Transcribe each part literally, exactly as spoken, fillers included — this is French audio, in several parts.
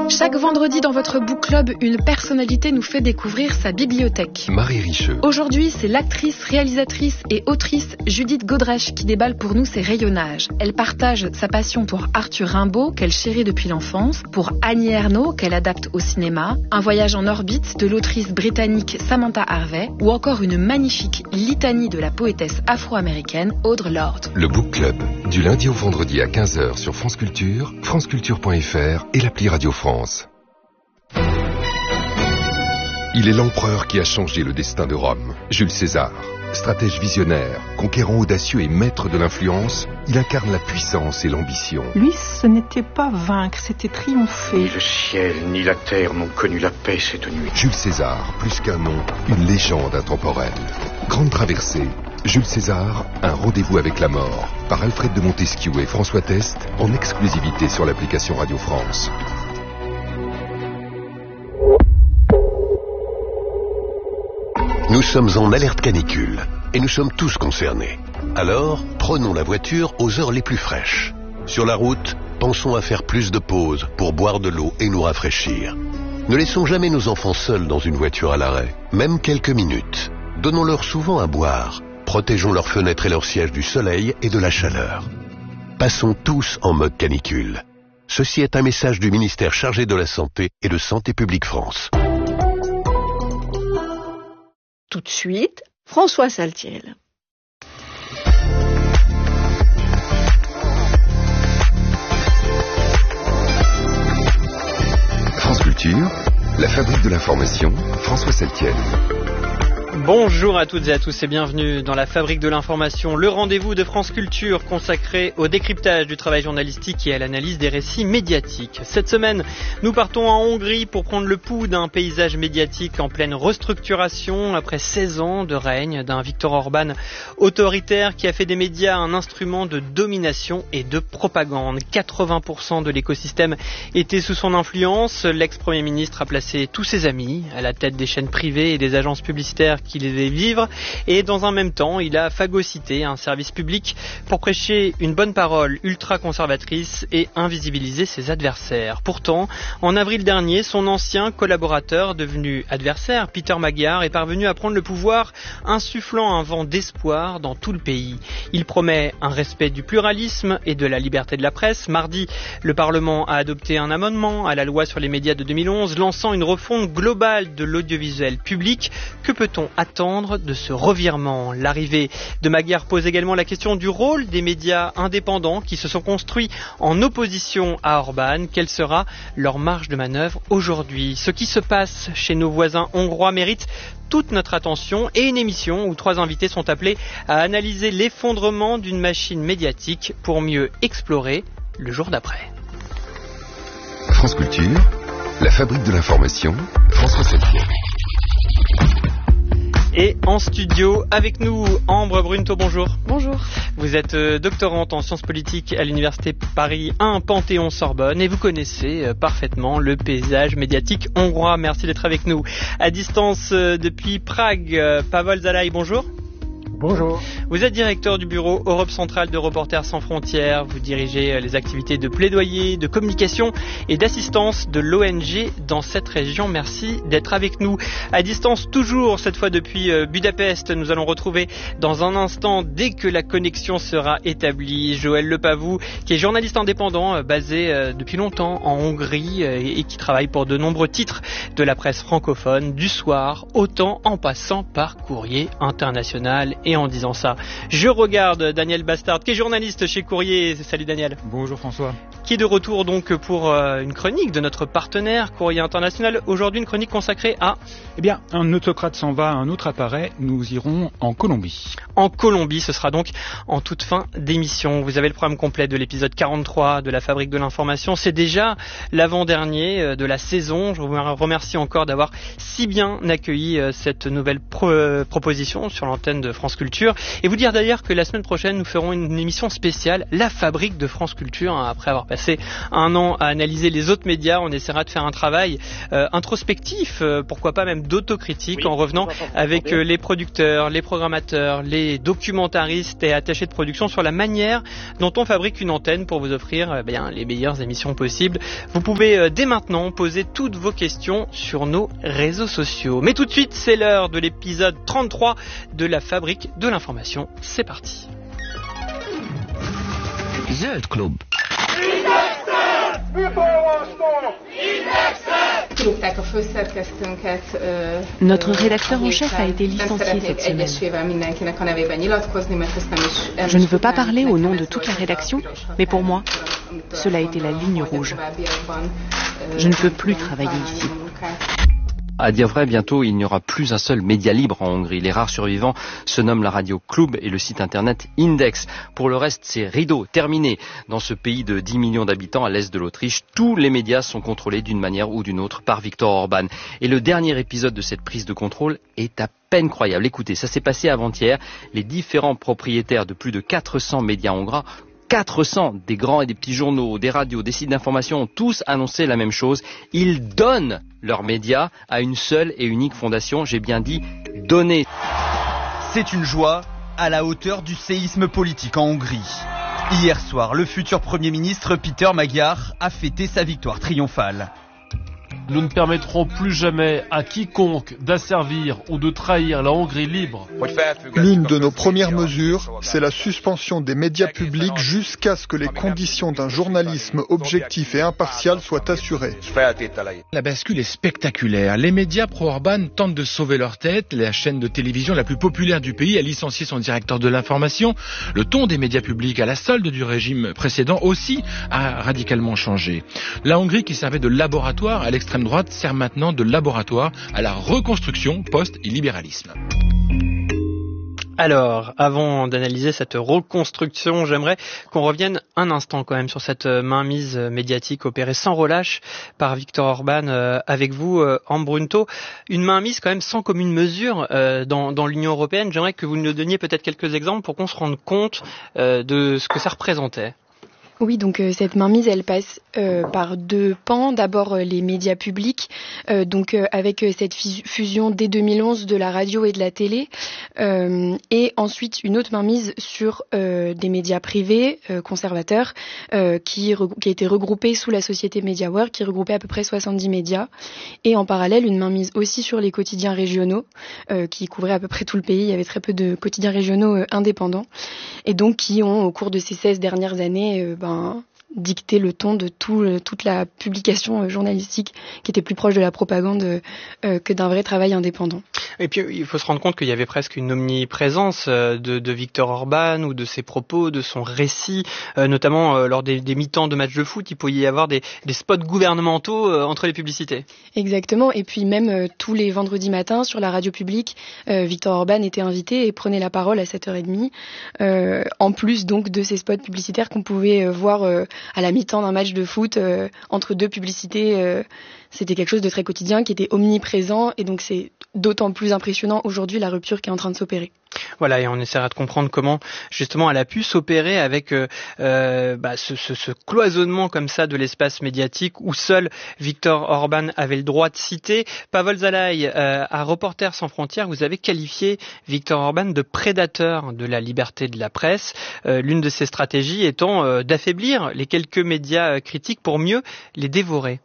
Chaque vendredi dans votre book club, une personnalité nous fait découvrir sa bibliothèque. Marie Richeux. Aujourd'hui, c'est l'actrice, réalisatrice et autrice Judith Godrèche qui déballe pour nous ses rayonnages. Elle partage sa passion pour Arthur Rimbaud, qu'elle chérit depuis l'enfance, pour Annie Ernaux, qu'elle adapte au cinéma, un voyage en orbite de l'autrice britannique Samantha Harvey, ou encore une magnifique litanie de la poétesse afro-américaine Audre Lorde. Le book club, du lundi au vendredi à quinze heures sur France Culture, franceculture point f r et l'appli Radio France. Il est l'empereur qui a changé le destin de Rome, Jules César. Stratège visionnaire, conquérant audacieux et maître de l'influence, il incarne la puissance et l'ambition. Lui, ce n'était pas vaincre, c'était triompher. Ni le ciel, ni la terre n'ont connu la paix cette nuit. Jules César, plus qu'un nom, une légende intemporelle. Grande traversée, Jules César, un rendez-vous avec la mort. Par Alfred de Montesquieu et François Test, en exclusivité sur l'application Radio France. Nous sommes en alerte canicule et nous sommes tous concernés. Alors, prenons la voiture aux heures les plus fraîches. Sur la route, pensons à faire plus de pauses pour boire de l'eau et nous rafraîchir. Ne laissons jamais nos enfants seuls dans une voiture à l'arrêt, même quelques minutes. Donnons-leur souvent à boire. Protégeons leurs fenêtres et leurs sièges du soleil et de la chaleur. Passons tous en mode canicule. Ceci est un message du ministère chargé de la Santé et de Santé publique France. Tout de suite, François Saltiel. France Culture, la fabrique de l'information, François Saltiel. Bonjour à toutes et à tous et bienvenue dans la Fabrique de l'Information, le rendez-vous de France Culture consacré au décryptage du travail journalistique et à l'analyse des récits médiatiques. Cette semaine, nous partons en Hongrie pour prendre le pouls d'un paysage médiatique en pleine restructuration après seize ans de règne d'un Viktor Orban autoritaire qui a fait des médias un instrument de domination et de propagande. quatre-vingts pour cent de l'écosystème était sous son influence. L'ex-premier ministre a placé tous ses amis à la tête des chaînes privées et des agences publicitaires qui les fait vivre, et dans un même temps, il a phagocyté un service public pour prêcher une bonne parole ultra-conservatrice et invisibiliser ses adversaires. Pourtant, en avril dernier, son ancien collaborateur, devenu adversaire, Peter Magyar, est parvenu à prendre le pouvoir, insufflant un vent d'espoir dans tout le pays. Il promet un respect du pluralisme et de la liberté de la presse. Mardi, le Parlement a adopté un amendement à la loi sur les médias de deux mille onze, lançant une refonte globale de l'audiovisuel public. Que peut-on attendre de ce revirement? L'arrivée de Magyar pose également la question du rôle des médias indépendants qui se sont construits en opposition à Orban. Quelle sera leur marge de manœuvre aujourd'hui? Ce qui se passe chez nos voisins hongrois mérite toute notre attention et une émission où trois invités sont appelés à analyser l'effondrement d'une machine médiatique pour mieux explorer le jour d'après. France Culture, la fabrique de l'information, François Saltiel. Et en studio, avec nous, Ambre Brunto, bonjour. Bonjour. Vous êtes euh, doctorante en sciences politiques à l'Université Paris un Panthéon-Sorbonne et vous connaissez euh, parfaitement le paysage médiatique hongrois. Merci d'être avec nous. À distance euh, depuis Prague, euh, Pavel Zalai, bonjour. Bonjour. Vous êtes directeur du bureau Europe centrale de Reporters sans frontières. Vous dirigez les activités de plaidoyer, de communication et d'assistance de l'O N G dans cette région. Merci d'être avec nous. À distance toujours, cette fois depuis Budapest, nous allons retrouver dans un instant, dès que la connexion sera établie, Joël Lepavou, qui est journaliste indépendant basé depuis longtemps en Hongrie et qui travaille pour de nombreux titres de la presse francophone, du soir, autant en passant par Courrier International. Et en disant ça, je regarde Daniel Bastard, qui est journaliste chez Courrier. Salut Daniel. Bonjour François. Qui est de retour donc pour euh, une chronique de notre partenaire Courrier International. Aujourd'hui, une chronique consacrée à... Eh bien, un autocrate s'en va, un autre apparaît. Nous irons en Colombie. En Colombie, ce sera donc en toute fin d'émission. Vous avez le programme complet de l'épisode quarante-trois de la Fabrique de l'Information. C'est déjà l'avant-dernier de la saison. Je vous remercie encore d'avoir si bien accueilli cette nouvelle pro- proposition sur l'antenne de France Culture. Et vous dire d'ailleurs que la semaine prochaine, nous ferons une émission spéciale, La Fabrique de France Culture. Après avoir passé un an à analyser les autres médias, on essaiera de faire un travail euh, introspectif, euh, pourquoi pas même d'autocritique, oui, en revenant avec euh, les producteurs, les programmateurs, les documentaristes et attachés de production sur la manière dont on fabrique une antenne pour vous offrir euh, bien, les meilleures émissions possibles. Vous pouvez euh, dès maintenant poser toutes vos questions sur nos réseaux sociaux. Mais tout de suite, c'est l'heure de l'épisode trente-trois de La Fabrique de l'information. C'est parti. Zöld-klub. Notre rédacteur en chef a été licencié cette semaine. Je ne veux pas parler au nom de toute la rédaction, mais pour moi, cela a été la ligne rouge. Je ne peux plus travailler ici. À dire vrai, bientôt, il n'y aura plus un seul média libre en Hongrie. Les rares survivants se nomment la radio Klub et le site internet Index. Pour le reste, c'est rideau, terminé. Dans ce pays de dix millions d'habitants à l'est de l'Autriche, tous les médias sont contrôlés d'une manière ou d'une autre par Viktor Orban. Et le dernier épisode de cette prise de contrôle est à peine croyable. Écoutez, ça s'est passé avant-hier. Les différents propriétaires de plus de quatre cents médias hongrois, quatre cents, des grands et des petits journaux, des radios, des sites d'information, ont tous annoncé la même chose. Ils donnent leurs médias à une seule et unique fondation. J'ai bien dit donner. C'est une joie à la hauteur du séisme politique en Hongrie. Hier soir, le futur Premier ministre Peter Magyar a fêté sa victoire triomphale. Nous ne permettrons plus jamais à quiconque d'asservir ou de trahir la Hongrie libre. L'une de nos premières mesures, c'est la suspension des médias publics jusqu'à ce que les conditions d'un journalisme objectif et impartial soient assurées. La bascule est spectaculaire. Les médias pro-Orban tentent de sauver leur tête. La chaîne de télévision la plus populaire du pays a licencié son directeur de l'information. Le ton des médias publics à la solde du régime précédent aussi a radicalement changé. La Hongrie, qui servait de laboratoire à l'extrême droite, sert maintenant de laboratoire à la reconstruction post-libéralisme. Alors, avant d'analyser cette reconstruction, j'aimerais qu'on revienne un instant quand même sur cette mainmise médiatique opérée sans relâche par Viktor Orban euh, avec vous, euh, Ambrunto. Une mainmise quand même sans commune mesure euh, dans, dans l'Union européenne. J'aimerais que vous nous donniez peut-être quelques exemples pour qu'on se rende compte euh, de ce que ça représentait. Oui, donc euh, cette mainmise, elle passe euh, par deux pans. D'abord, euh, les médias publics, euh, donc euh, avec euh, cette fusion dès deux mille onze de la radio et de la télé, euh, et ensuite une autre mainmise sur euh, des médias privés, euh, conservateurs, euh, qui, qui a été regroupée sous la société MediaWorld, qui regroupait à peu près soixante-dix médias, et en parallèle une mainmise aussi sur les quotidiens régionaux, euh, qui couvraient à peu près tout le pays. Il y avait très peu de quotidiens régionaux euh, indépendants, et donc qui ont, au cours de ces seize dernières années, euh, ben, dicter le ton de tout, toute la publication euh, journalistique qui était plus proche de la propagande euh, que d'un vrai travail indépendant. Et puis il faut se rendre compte qu'il y avait presque une omniprésence euh, de, de Viktor Orban ou de ses propos, de son récit, euh, notamment euh, lors des, des mi-temps de matchs de foot. Il pouvait y avoir des, des spots gouvernementaux euh, entre les publicités. Exactement, et puis même euh, tous les vendredis matins sur la radio publique, euh, Viktor Orban était invité et prenait la parole à sept heures trente, euh, en plus donc de ces spots publicitaires qu'on pouvait euh, voir euh, à la mi-temps d'un match de foot euh, entre deux publicités. Euh, c'était quelque chose de très quotidien qui était omniprésent, et donc c'est d'autant plus impressionnant aujourd'hui la rupture qui est en train de s'opérer. Voilà, et on essaiera de comprendre comment justement elle a pu s'opérer avec euh, euh, bah, ce, ce, ce cloisonnement comme ça de l'espace médiatique où seul Viktor Orban avait le droit de citer. Pavel Zalai, euh, à Reporters sans frontières, vous avez qualifié Viktor Orban de prédateur de la liberté de la presse, euh, l'une de ses stratégies étant euh, d'affaiblir les quelques médias euh, critiques pour mieux les dévorer.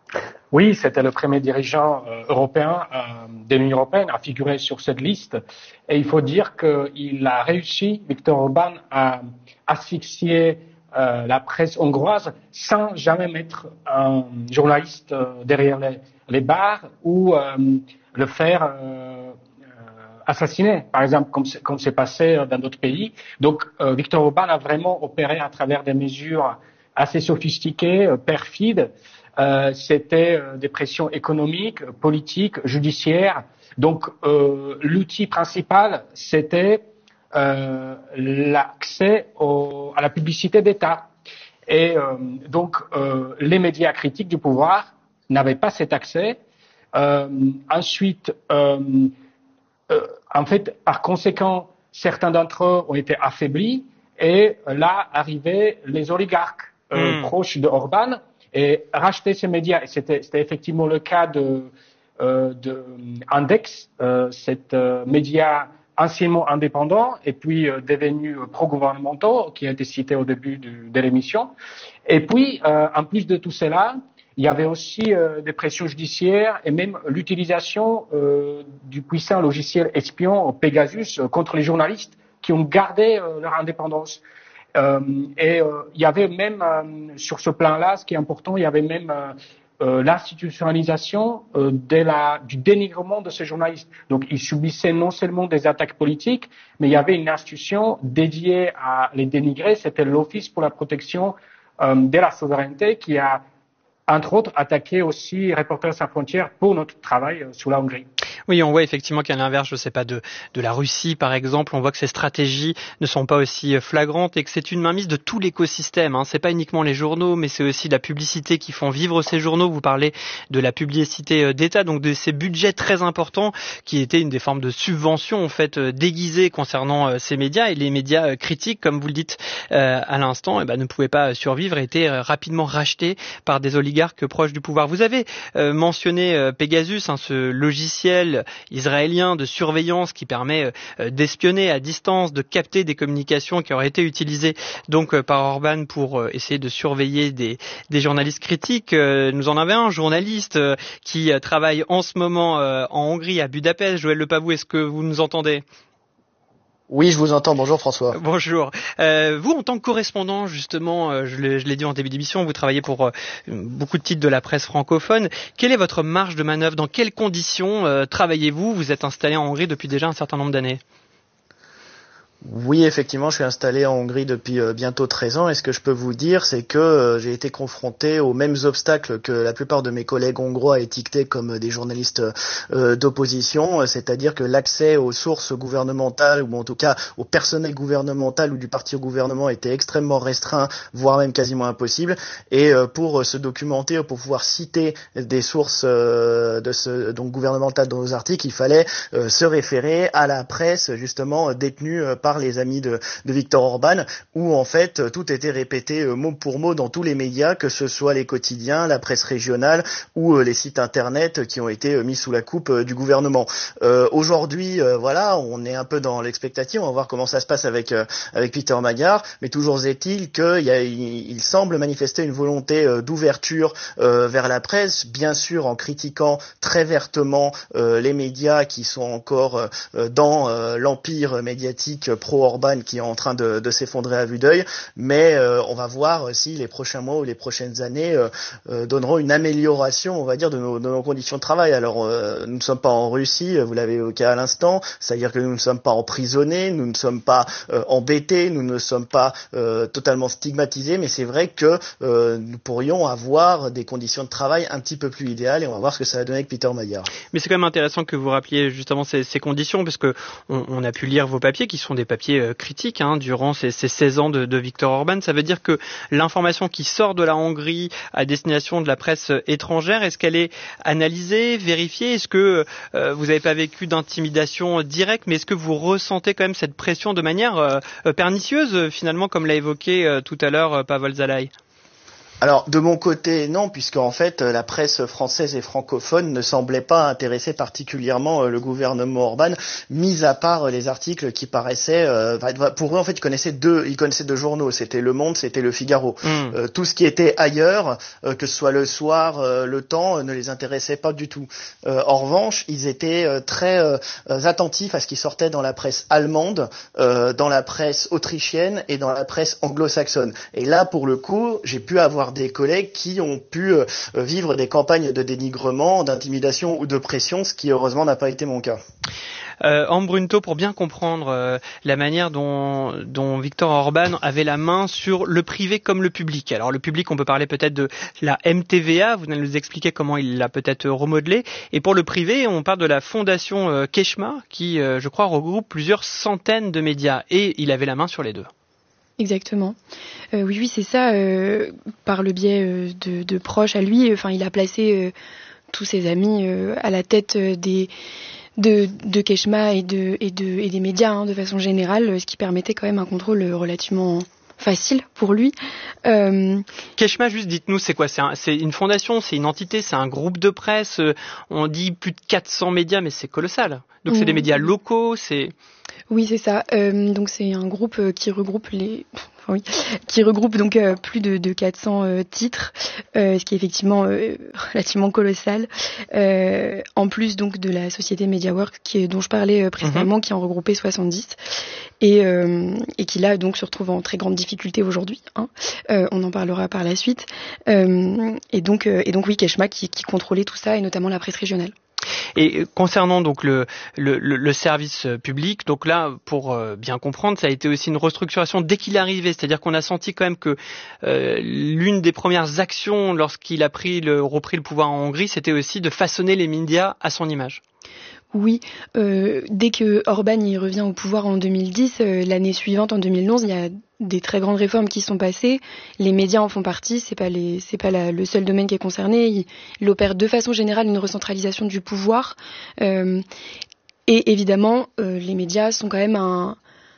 Oui, c'était le premier dirigeant euh, européen euh, de l'Union européenne à figurer sur cette liste. Et il faut dire qu'il a réussi, Viktor Orban, à asphyxier euh, la presse hongroise sans jamais mettre un journaliste euh, derrière les, les barres ou euh, le faire euh, assassiner, par exemple, comme c'est, comme c'est passé dans d'autres pays. Donc, euh, Viktor Orban a vraiment opéré à travers des mesures assez sophistiquées, euh, perfides. Euh, c'était euh, des pressions économiques, politiques, judiciaires. Donc, euh, l'outil principal, c'était euh, l'accès au, à la publicité d'État. Et euh, donc, euh, les médias critiques du pouvoir n'avaient pas cet accès. Euh, ensuite, euh, euh, en fait, par conséquent, certains d'entre eux ont été affaiblis et là arrivaient les oligarques euh, mmh. proches de Orban et rachetaient ces médias. Et c'était, c'était effectivement le cas de, euh, de Index, euh, cet euh, média anciennement indépendant et puis euh, devenu euh, pro-gouvernementaux, qui a été cité au début du, de l'émission. Et puis, euh, en plus de tout cela, il y avait aussi euh, des pressions judiciaires et même l'utilisation euh, du puissant logiciel espion Pegasus euh, contre les journalistes qui ont gardé euh, leur indépendance. Euh, et euh, il y avait même, euh, sur ce plan-là, ce qui est important, il y avait même euh, euh, l'institutionnalisation euh, de la, du dénigrement de ces journalistes. Donc ils subissaient non seulement des attaques politiques, mais il y avait une institution dédiée à les dénigrer, c'était l'Office pour la protection euh, de la souveraineté qui a entre autres, attaquer aussi Reporters sans frontières pour notre travail euh, sur la Hongrie. Oui, on voit effectivement qu'à l'inverse, je sais pas, de, de la Russie, par exemple, on voit que ces stratégies ne sont pas aussi flagrantes et que c'est une mainmise de tout l'écosystème. Hein. C'est pas uniquement les journaux, mais c'est aussi la publicité qui font vivre ces journaux. Vous parlez de la publicité d'État, donc de ces budgets très importants qui étaient une des formes de subventions, en fait, déguisées concernant ces médias. Et les médias critiques, comme vous le dites euh, à l'instant, eh ben, ne pouvaient pas survivre et étaient rapidement rachetés par des oligarques proches du pouvoir. Vous avez euh, mentionné euh, Pegasus, hein, ce logiciel israélien de surveillance qui permet euh, d'espionner à distance, de capter des communications qui auraient été utilisées donc euh, par Orban pour euh, essayer de surveiller des, des journalistes critiques. Euh, nous en avons un journaliste euh, qui euh, travaille en ce moment euh, en Hongrie, à Budapest. Joël Lepavou, est-ce que vous nous entendez ? Oui, je vous entends. Bonjour François. Bonjour. Euh, vous, en tant que correspondant, justement, euh, je, l'ai, je l'ai dit en début d'émission, vous travaillez pour euh, beaucoup de titres de la presse francophone. Quelle est votre marge de manœuvre ? Dans quelles conditions euh, travaillez-vous ? Vous êtes installé en Hongrie depuis déjà un certain nombre d'années. Oui, effectivement, je suis installé en Hongrie depuis euh, bientôt treize ans et ce que je peux vous dire, c'est que euh, j'ai été confronté aux mêmes obstacles que la plupart de mes collègues hongrois étiquetés comme des journalistes euh, d'opposition, c'est-à-dire que l'accès aux sources gouvernementales ou en tout cas au personnel gouvernemental ou du parti au gouvernement était extrêmement restreint, voire même quasiment impossible. Et euh, pour se documenter, pour pouvoir citer des sources euh, de ce donc gouvernementales dans nos articles, il fallait euh, se référer à la presse justement détenue euh, par les amis de, de Viktor Orban, où en fait tout était répété euh, mot pour mot dans tous les médias, que ce soit les quotidiens, la presse régionale ou euh, les sites internet qui ont été euh, mis sous la coupe euh, du gouvernement. Euh, aujourd'hui, euh, voilà, on est un peu dans l'expectative, on va voir comment ça se passe avec euh, avec Peter Magyar, mais toujours est-il qu'il y a, il, il semble manifester une volonté euh, d'ouverture euh, vers la presse, bien sûr en critiquant très vertement euh, les médias qui sont encore euh, dans euh, l'empire médiatique pro-Orban qui est en train de, de s'effondrer à vue d'œil, mais euh, on va voir si les prochains mois ou les prochaines années euh, euh, donneront une amélioration, on va dire, de nos, de nos conditions de travail. Alors, euh, nous ne sommes pas en Russie, vous l'avez évoqué à l'instant, c'est-à-dire que nous ne sommes pas emprisonnés, nous ne sommes pas euh, embêtés, nous ne sommes pas euh, totalement stigmatisés, mais c'est vrai que euh, nous pourrions avoir des conditions de travail un petit peu plus idéales et on va voir ce que ça va donner avec Peter Magyar. Mais c'est quand même intéressant que vous rappeliez justement ces, ces conditions, parce que on, on a pu lire vos papiers qui sont des papiers euh, critiques hein, durant ces, ces seize ans de, de Viktor Orban. Ça veut dire que l'information qui sort de la Hongrie à destination de la presse étrangère, est-ce qu'elle est analysée, vérifiée ? Est-ce que euh, vous n'avez pas vécu d'intimidation directe, mais est-ce que vous ressentez quand même cette pression de manière euh, pernicieuse, finalement, comme l'a évoqué euh, tout à l'heure euh, Pavel Zalai ? Alors, de mon côté, non, puisque en fait, la presse française et francophone ne semblait pas intéresser particulièrement le gouvernement Orban, mis à part les articles qui paraissaient, euh, pour eux, en fait, ils connaissaient deux, ils connaissaient deux journaux, c'était Le Monde, c'était Le Figaro. Mmh. Euh, tout ce qui était ailleurs, euh, que ce soit Le Soir, euh, Le Temps, euh, ne les intéressait pas du tout. Euh, en revanche, ils étaient euh, très euh, attentifs à ce qui sortait dans la presse allemande, euh, dans la presse autrichienne et dans la presse anglo-saxonne. Et là, pour le coup, j'ai pu avoir des collègues qui ont pu euh, vivre des campagnes de dénigrement, d'intimidation ou de pression, ce qui heureusement n'a pas été mon cas. Euh, Ambrunto, pour bien comprendre euh, la manière dont, dont Viktor Orban avait la main sur le privé comme le public. Alors le public, on peut parler peut-être de la M T V A, vous allez nous expliquer comment il l'a peut-être remodelé. Et pour le privé, on parle de la fondation euh, Keshma, qui, euh, je crois, regroupe plusieurs centaines de médias. Et il avait la main sur les deux. Exactement. Euh, oui, oui, c'est ça. Euh, par le biais euh, de, de proches à lui, enfin, il a placé euh, tous ses amis euh, à la tête euh, des de, de Keshma et, de, et, de, et des médias hein, de façon générale, ce qui permettait quand même un contrôle relativement facile pour lui. Euh... Keshma, juste dites-nous, c'est quoi? C'est, un, c'est une fondation, c'est une entité, c'est un groupe de presse. Euh, on dit plus de quatre cents médias, mais c'est colossal. Donc mmh. c'est des médias locaux, c'est... Oui, c'est ça. Euh, donc c'est un groupe euh, qui regroupe les... Enfin, oui, qui regroupe donc euh, plus de, de quatre cents euh, titres, euh, ce qui est effectivement euh, relativement colossal. Euh, en plus donc de la société MediaWorks qui est, dont je parlais euh, précédemment, mmh. qui en regroupait soixante-dix et, euh, et qui là donc se retrouve en très grande difficulté aujourd'hui. Hein. Euh, on en parlera par la suite. Euh, et donc euh, et donc oui, Keshma qui, qui contrôlait tout ça et notamment la presse régionale. Et concernant donc le, le, le service public, donc là, pour euh, bien comprendre, ça a été aussi une restructuration dès qu'il est arrivé. C'est-à-dire qu'on a senti quand même que euh, l'une des premières actions lorsqu'il a pris le, repris le pouvoir en Hongrie, c'était aussi de façonner les médias à son image. Oui, euh, dès que Orban y revient au pouvoir en deux mille dix, euh, l'année suivante, en deux mille onze, il y a des très grandes réformes qui sont passées. Les médias en font partie, c'est pas les, c'est pas la, le seul domaine qui est concerné. Il, il opère de façon générale une recentralisation du pouvoir. Euh, et évidemment, euh, les médias sont quand même un,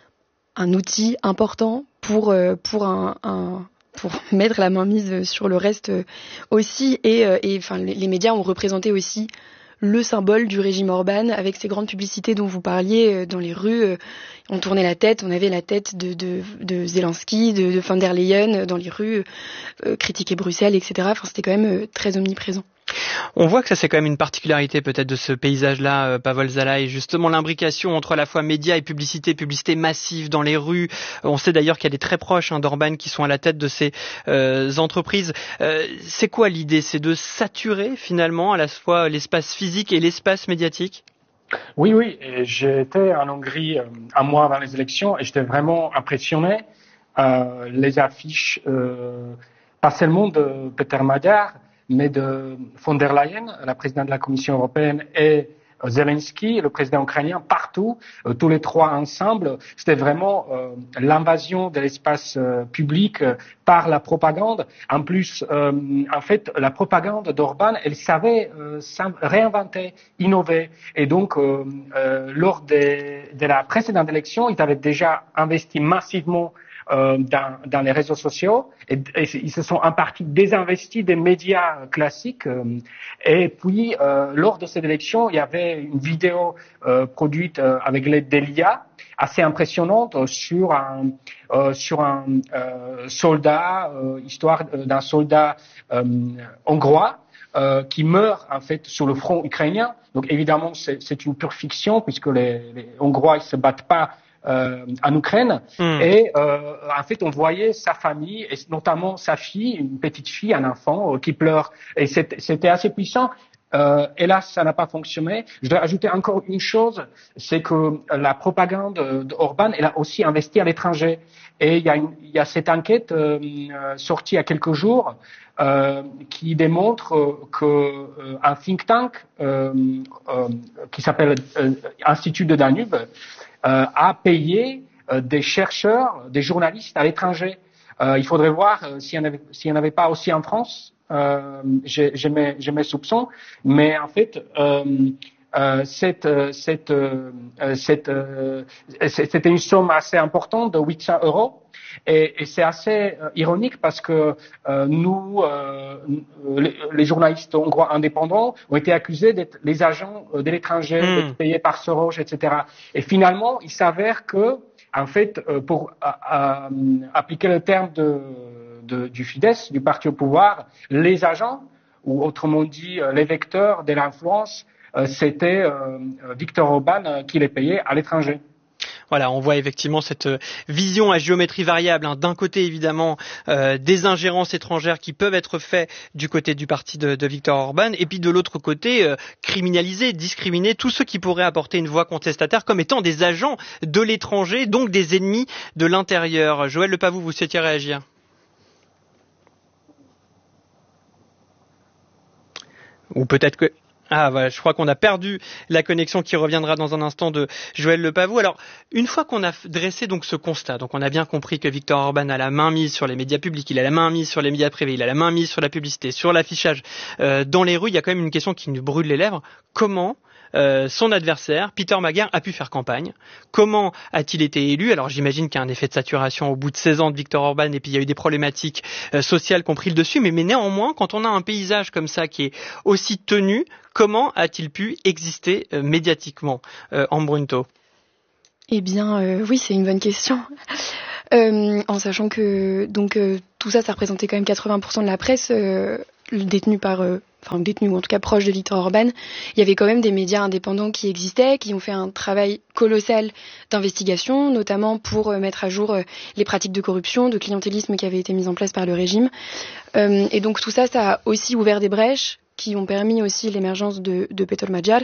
un outil important pour, euh, pour un, un pour mettre la main mise sur le reste aussi. Et, euh, et enfin, les, les médias ont représenté aussi le symbole du régime Orban, avec ces grandes publicités dont vous parliez dans les rues. On tournait la tête, on avait la tête de, de, de Zelensky, de, de von der Leyen dans les rues, euh, critiquer Bruxelles, et cetera. Enfin, c'était quand même très omniprésent. On voit que ça c'est quand même une particularité peut-être de ce paysage-là, euh, Pavol Zalai, justement l'imbrication entre à la fois médias et publicité, publicité massive dans les rues. On sait d'ailleurs qu'il y a des très proches hein, d'Orban qui sont à la tête de ces euh, entreprises. Euh, c'est quoi l'idée? C'est de saturer finalement à la fois l'espace physique et l'espace médiatique? Oui, oui. Et j'étais en Hongrie euh, un mois avant les élections et j'étais vraiment impressionné. Euh, les affiches, euh, pas seulement de Peter Magyar, mais de von der Leyen, la présidente de la Commission européenne, et Zelensky, le président ukrainien, partout, euh, tous les trois ensemble. C'était vraiment euh, l'invasion de l'espace euh, public euh, par la propagande. En plus, euh, en fait, la propagande d'Orban, elle savait euh, réinventer, innover. Et donc, euh, euh, lors des, de la précédente élection, il avait déjà investi massivement Euh, dans, dans les réseaux sociaux et, et ils se sont en partie désinvestis des médias classiques euh, et puis euh, lors de cette élection il y avait une vidéo euh, produite euh, avec l'aide de l'I A assez impressionnante sur un euh, sur un euh, soldat euh, histoire d'un soldat euh, hongrois Euh, qui meurt en fait sur le front ukrainien. Donc évidemment c'est, c'est une pure fiction puisque les, les Hongrois ils se battent pas Euh, en Ukraine mmh. et euh, en fait on voyait sa famille et notamment sa fille, une petite fille, un enfant euh, qui pleure et c'était, c'était assez puissant. Euh, hélas, ça n'a pas fonctionné. Je dois ajouter encore une chose, c'est que la propagande d'Orban, elle a aussi investi à l'étranger. Et il y a, une, il y a cette enquête euh, sortie il y a quelques jours euh, qui démontre que euh, un think tank euh, euh, qui s'appelle euh, Institut de Danube euh, a payé euh, des chercheurs, des journalistes à l'étranger. Euh, il faudrait voir euh, s'il n'y en avait, s'il y en avait pas aussi en France. Euh, j'ai, j'ai, mes, j'ai mes soupçons, mais en fait, euh, euh, cette, cette, euh, cette, euh, c'était une somme assez importante de huit cents euros. Et, et c'est assez euh, ironique parce que euh, nous, euh, les, les journalistes hongrois indépendants, ont été accusés d'être les agents de l'étranger, mmh. d'être payés par Soros, et cetera. Et finalement, il s'avère que, en fait, euh, pour à, à, appliquer le terme de, de, du Fidesz, du parti au pouvoir, les agents, ou autrement dit les vecteurs de l'influence, euh, c'était euh, Viktor Orban euh, qui les payait à l'étranger. Voilà, on voit effectivement cette vision à géométrie variable. Hein. D'un côté, évidemment, euh, des ingérences étrangères qui peuvent être faites du côté du parti de, de Viktor Orban, et puis de l'autre côté, euh, criminaliser, discriminer tous ceux qui pourraient apporter une voix contestataire comme étant des agents de l'étranger, donc des ennemis de l'intérieur. Joël Le Pavou, vous souhaitiez réagir ? Ou peut-être que... Ah voilà, je crois qu'on a perdu la connexion qui reviendra dans un instant de Joël Le Pavou. Alors, une fois qu'on a dressé donc ce constat, donc on a bien compris que Viktor Orban a la main mise sur les médias publics, il a la main mise sur les médias privés, il a la main mise sur la publicité, sur l'affichage euh, dans les rues, il y a quand même une question qui nous brûle les lèvres. Comment euh, son adversaire, Peter Magyar, a pu faire campagne. Comment a-t-il été élu? Alors j'imagine qu'il y a un effet de saturation au bout de seize ans de Viktor Orban et puis il y a eu des problématiques euh, sociales qui ont pris le dessus, mais, mais néanmoins, quand on a un paysage comme ça qui est aussi tenu, comment a-t-il pu exister euh, médiatiquement, euh, Ambre Brunto? Eh bien, euh, oui, c'est une bonne question. Euh, en sachant que donc euh, tout ça, ça représentait quand même quatre-vingts pour cent de la presse euh, détenue par, euh, enfin détenue ou en tout cas proche de Viktor Orban. Il y avait quand même des médias indépendants qui existaient, qui ont fait un travail colossal d'investigation, notamment pour euh, mettre à jour euh, les pratiques de corruption, de clientélisme qui avaient été mises en place par le régime. Euh, et donc tout ça, ça a aussi ouvert des brèches qui ont permis aussi l'émergence de, de Peter Magyar.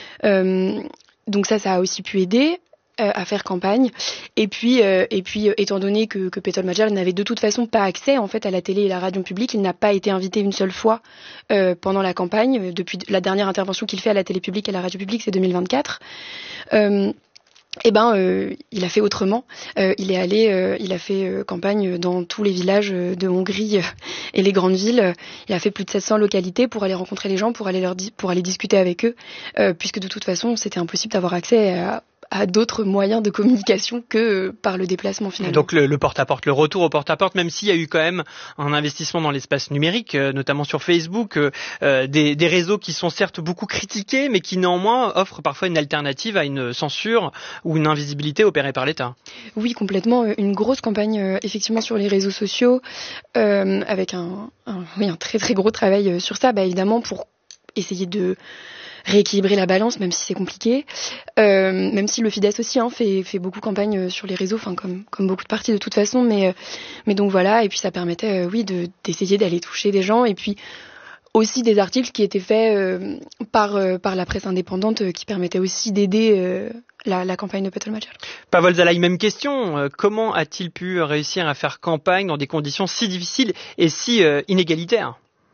Euh, donc ça, ça a aussi pu aider à faire campagne. Et puis, euh, et puis, étant donné que, que Peter Magyar n'avait de toute façon pas accès en fait à la télé et la radio publique, il n'a pas été invité une seule fois euh, pendant la campagne. Depuis la dernière intervention qu'il fait à la télé publique et à la radio publique, c'est deux mille vingt-quatre. Euh, Eh ben, euh, il a fait autrement. Euh, il est allé, euh, il a fait euh, campagne dans tous les villages de Hongrie euh, et les grandes villes. Il a fait plus de sept cents localités pour aller rencontrer les gens, pour aller leur di- pour aller discuter avec eux, euh, puisque de toute façon, c'était impossible d'avoir accès à à d'autres moyens de communication que par le déplacement finalement. Donc le, le porte-à-porte, le retour au porte-à-porte, même s'il y a eu quand même un investissement dans l'espace numérique, euh, notamment sur Facebook, euh, des, des réseaux qui sont certes beaucoup critiqués, mais qui néanmoins offrent parfois une alternative à une censure ou une invisibilité opérée par l'État. Oui, complètement. Une grosse campagne euh, effectivement sur les réseaux sociaux, euh, avec un, un, oui, un très très gros travail sur ça, bah, évidemment pour essayer de rééquilibrer la balance, même si c'est compliqué. Euh, même si le Fidesz aussi hein, fait, fait beaucoup campagne sur les réseaux, enfin comme, comme beaucoup de partis de toute façon. Mais, mais donc voilà, et puis ça permettait, euh, oui, de, d'essayer d'aller toucher des gens. Et puis aussi des articles qui étaient faits euh, par, euh, par la presse indépendante euh, qui permettaient aussi d'aider euh, la, la campagne de Peter Magyar. Pavel Zalaï, même question. Euh, comment a-t-il pu réussir à faire campagne dans des conditions si difficiles et si euh, inégalitaires ?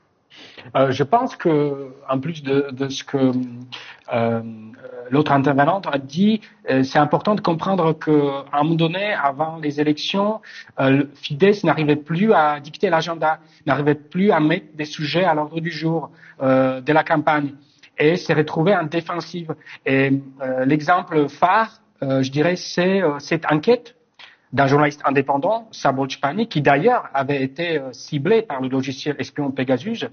Euh, je pense que, en plus de, de ce que euh, l'autre intervenante a dit, euh, c'est important de comprendre qu'à un moment donné, avant les élections, euh, le Fidesz n'arrivait plus à dicter l'agenda, n'arrivait plus à mettre des sujets à l'ordre du jour euh, de la campagne, et s'est retrouvé en défensive. Et euh, l'exemple phare, euh, je dirais, c'est euh, cette enquête d'un journaliste indépendant, Szabolcs Pani, qui d'ailleurs avait été euh, ciblé par le logiciel espion Pegasus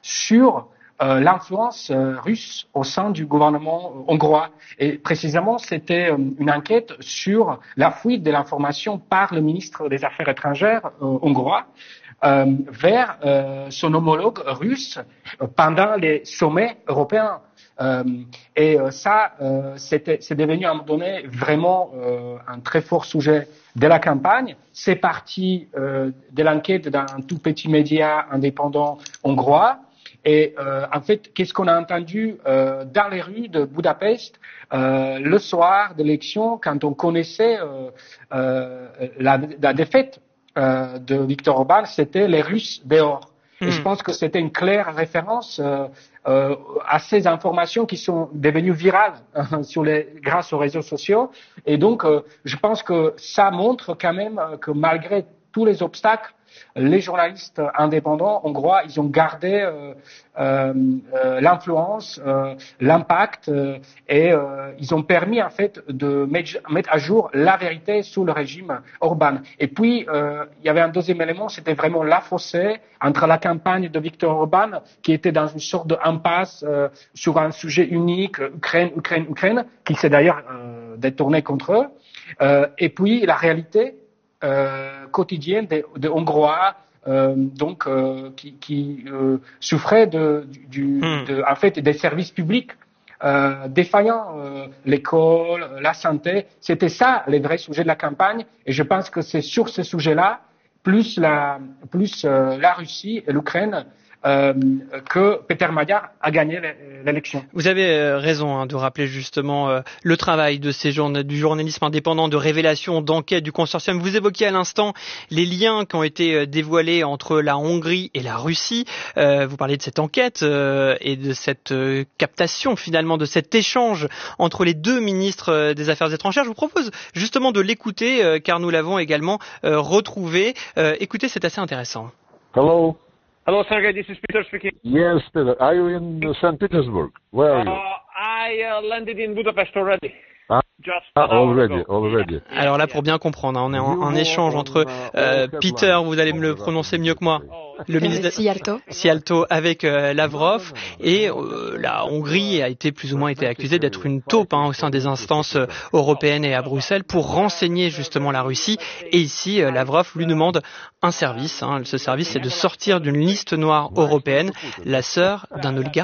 sur euh, l'influence euh, russe au sein du gouvernement euh, hongrois. Et précisément, c'était euh, une enquête sur la fuite de l'information par le ministre des Affaires étrangères euh, hongrois euh, vers euh, son homologue russe euh, pendant les sommets européens. Euh, et euh, ça, euh, c'était, c'est devenu à un moment donné vraiment euh, un très fort sujet de la campagne. C'est parti euh, de l'enquête d'un tout petit média indépendant hongrois. Et euh, en fait, qu'est-ce qu'on a entendu euh, dans les rues de Budapest euh, le soir de l'élection, quand on connaissait euh, euh, la, la défaite euh, de Viktor Orban, c'était les Russes dehors. Et je pense que c'était une claire référence euh, euh, à ces informations qui sont devenues virales euh, sur les, grâce aux réseaux sociaux. Et donc, euh, je pense que ça montre quand même euh, que malgré tous les obstacles, les journalistes indépendants hongrois, ils ont gardé euh, euh, euh, l'influence, euh, l'impact, euh, et euh, ils ont permis en fait de mettre, mettre à jour la vérité sur le régime Orban. Et puis euh, il y avait un deuxième élément, c'était vraiment la fossé entre la campagne de Viktor Orban, qui était dans une sorte d'impasse euh, sur un sujet unique, Ukraine, Ukraine, Ukraine, qui s'est d'ailleurs euh, détourné contre eux, euh, et puis la réalité Euh, quotidienne des de Hongrois, euh, donc euh, qui, qui euh, souffraient de, du, de, en fait, des services publics euh, défaillants, euh, l'école, la santé. C'était ça les vrais sujets de la campagne. Et je pense que c'est sur ces sujets-là, plus la, plus euh, la Russie et l'Ukraine, Euh, que Peter Magyar a gagné l'élection. Vous avez raison hein, de rappeler justement euh, le travail de ces journa- du journalisme indépendant, de révélation, d'enquête du consortium. Vous évoquiez à l'instant les liens qui ont été dévoilés entre la Hongrie et la Russie. Euh, vous parlez de cette enquête euh, et de cette euh, captation finalement, de cet échange entre les deux ministres euh, des Affaires étrangères. Je vous propose justement de l'écouter euh, car nous l'avons également euh, retrouvé. Euh, écoutez, c'est assez intéressant. Hello. Hello, Sergey. This is Peter speaking. Yes, Peter. Are you in Saint Petersburg? Where are you? Uh, I uh, landed in Budapest already. Ah, already, already. Alors là, pour bien comprendre, hein, on est en, en échange entre euh, Peter, vous allez me le prononcer mieux que moi, le ministre Szijjártó. Szijjártó avec euh, Lavrov, et euh, la Hongrie a été plus ou moins été accusée d'être une taupe hein, au sein des instances euh, européennes et à Bruxelles pour renseigner justement la Russie. Et ici, euh, Lavrov lui demande un service. Hein. Ce service, c'est de sortir d'une liste noire européenne la sœur d'un oligarque